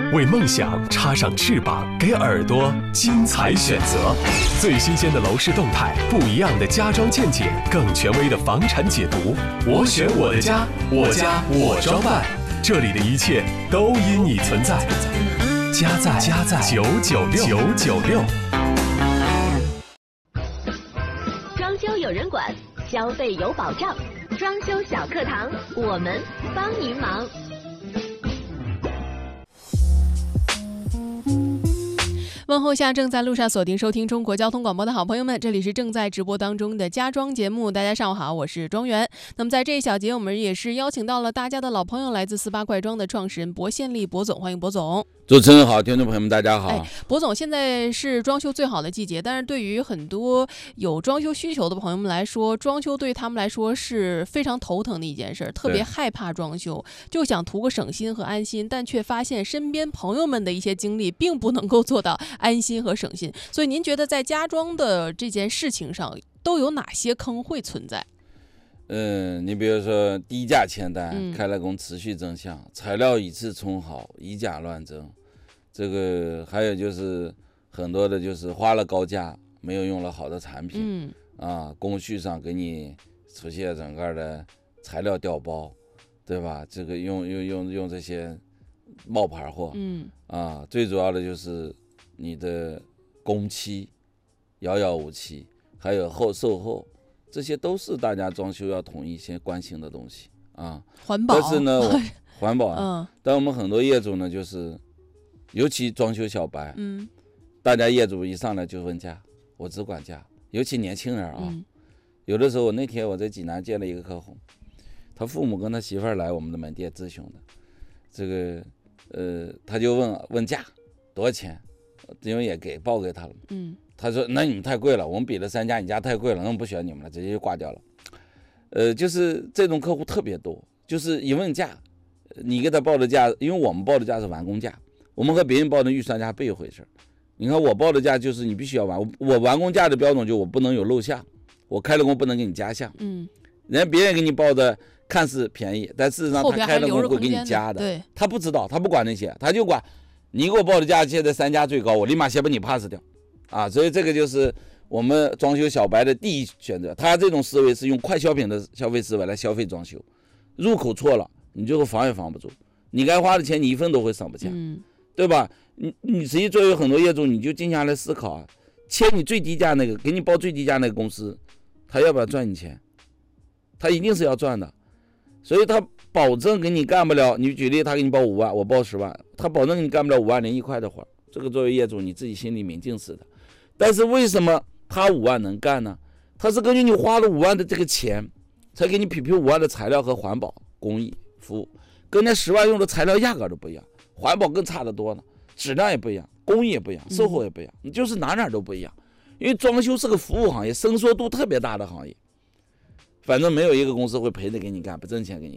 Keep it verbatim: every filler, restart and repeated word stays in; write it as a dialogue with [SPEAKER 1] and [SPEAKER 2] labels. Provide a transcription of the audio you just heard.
[SPEAKER 1] 为梦想插上翅膀，给耳朵精彩选择。最新鲜的楼市动态，不一样的家装见解，更权威的房产解读。我选我的家，我家我装扮，这里的一切都因你存在。家在家在九九六九九六。
[SPEAKER 2] 装修有人管，消费有保障。装修小课堂，我们帮您忙。
[SPEAKER 3] 问候下正在路上锁定收听中国交通广播的好朋友们，这里是正在直播当中的家装节目。大家上午好，我是庄园。那么在这一小节，我们也是邀请到了大家的老朋友，来自四八快装的创始人薄宪利薄总，欢迎薄总。
[SPEAKER 4] 主持人好，听众朋友们大家好。
[SPEAKER 3] 哎，薄总，现在是装修最好的季节，但是对于很多有装修需求的朋友们来说，装修对他们来说是非常头疼的一件事，特别害怕装修，就想图个省心和安心，但却发现身边朋友们的一些经历并不能够做到安心和省心。所以您觉得在家装的这件事情上都有哪些坑会存在？
[SPEAKER 4] 嗯，你比如说低价签单、
[SPEAKER 3] 嗯、
[SPEAKER 4] 开了工持续增项，材料以次充好，以假乱真。这个还有就是很多的就是花了高价没有用了好的产品、
[SPEAKER 3] 嗯、
[SPEAKER 4] 啊，工序上给你出现整个的材料调包，对吧？这个用用用用这些冒牌货，
[SPEAKER 3] 嗯
[SPEAKER 4] 啊，最主要的就是你的工期遥遥无期，还有后售后，这些都是大家装修要统一先关心的东西啊。
[SPEAKER 3] 环保，
[SPEAKER 4] 但是呢，环保啊，
[SPEAKER 3] 嗯，
[SPEAKER 4] 但我们很多业主呢，就是尤其装修小白，
[SPEAKER 3] 嗯，
[SPEAKER 4] 大家业主一上来就问价，我只管价，尤其年轻人啊，
[SPEAKER 3] 嗯、
[SPEAKER 4] 有的时候我那天我在济南见了一个客户，他父母跟他媳妇儿来我们的门店咨询的，这个呃，他就问问价多少钱，因为也给报给他了，
[SPEAKER 3] 嗯，
[SPEAKER 4] 他说那你们太贵了，我们比了三家，你家太贵了，那我们不选你们了，直接就挂掉了。呃，就是这种客户特别多，就是一问价，你给他报的价，因为我们报的价是完工价，我们和别人报的预算价不一回事。你看我报的价就是你必须要完，我完工价的标准就我不能有漏项，我开了工不能给你加项，
[SPEAKER 3] 嗯，
[SPEAKER 4] 人家别人给你报的看似便宜，但事实上他开了工会给你加的，
[SPEAKER 3] 对，
[SPEAKER 4] 他不知道，他不管那些，他就管你给我报的价现在三家最高，我立马先把你 pass 掉啊！所以这个就是我们装修小白的第一选择，他这种思维是用快消品的消费思维来消费装修，入口错了，你最后防也防不住，你该花的钱你一分都会省不下，
[SPEAKER 3] 嗯，
[SPEAKER 4] 对吧？你你实际作为很多业主，你就静下来思考啊，签你最低价那个，给你报最低价那个公司，他要不要赚你钱？他一定是要赚的，所以他保证给你干不了。你举例，他给你报五万，我报十万，他保证给你干不了五万零一块的活，这个作为业主你自己心里明镜似的。但是为什么他五万能干呢？他是根据你花了五万的这个钱，才给你匹配五万的材料和环保、工艺、服务，跟那十万用的材料压根都不一样，环保更差得多呢，质量也不一样，工艺也不一样，售后也不一样，你就是哪哪都不一样。因为装修是个服务行业，伸缩度特别大的行业，反正没有一个公司会赔着给你干，不挣钱给你